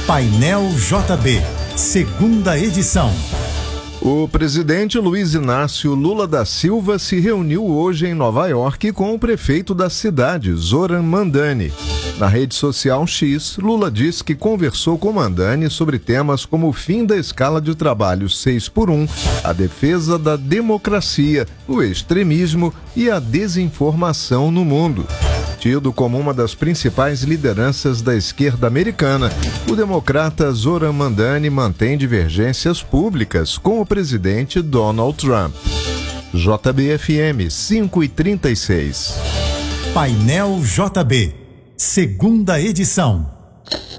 Painel JB, segunda edição. O presidente Luiz Inácio Lula da Silva se reuniu hoje em Nova York com o prefeito da cidade, Zoran Mandani. Na rede social X, Lula disse que conversou com Mandani sobre temas como o fim da escala de trabalho 6x1, a defesa da democracia, o extremismo e a desinformação no mundo. Tido como uma das principais lideranças da esquerda americana, o democrata Zoran Mandani mantém divergências públicas com o presidente Donald Trump. JB-FM 5h36. Painel JB, segunda edição.